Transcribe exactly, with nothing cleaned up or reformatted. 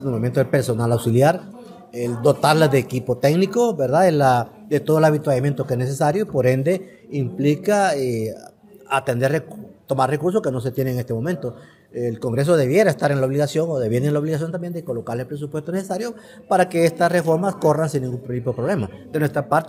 el movimiento del personal auxiliar, el dotarlas de equipo técnico, ¿verdad? De, la, de todo el habituamiento que es necesario y por ende implica eh, atender, tomar recursos que no se tienen en este momento. El Congreso debiera estar en la obligación o debiera en la obligación también de colocarle el presupuesto necesario para que estas reformas corran sin ningún tipo de problema. De nuestra parte,